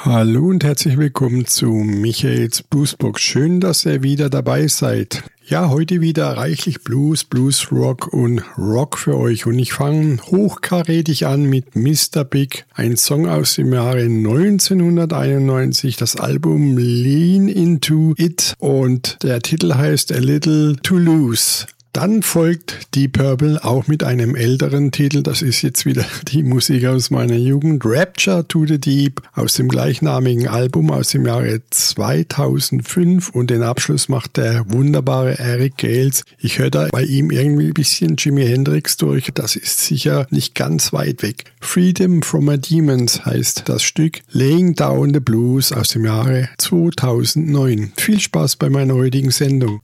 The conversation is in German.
Hallo und herzlich willkommen zu Michaels Bluesbox. Schön, dass ihr wieder dabei seid. Ja, heute wieder reichlich Blues, Bluesrock und Rock für euch. Und ich fange hochkarätig an mit Mr. Big, ein Song aus dem Jahre 1991, das Album Lean Into It und der Titel heißt A Little to Lose. Dann folgt Deep Purple auch mit einem älteren Titel, das ist jetzt wieder die Musik aus meiner Jugend, Rapture to the Deep aus dem gleichnamigen Album aus dem Jahre 2005 und den Abschluss macht der wunderbare Eric Gales. Ich höre da bei ihm irgendwie ein bisschen Jimi Hendrix durch, das ist sicher nicht ganz weit weg. Freedom from a Demons heißt das Stück, Laying Down the Blues aus dem Jahre 2009. Viel Spaß bei meiner heutigen Sendung.